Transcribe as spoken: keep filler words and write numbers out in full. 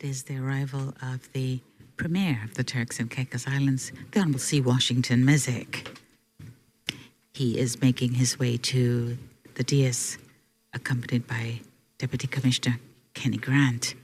It is the arrival of the Premier of the Turks and Caicos Islands, the Honourable C. Washington Messick. He is making his way to the dais, accompanied by Deputy Commissioner Kenny Grant.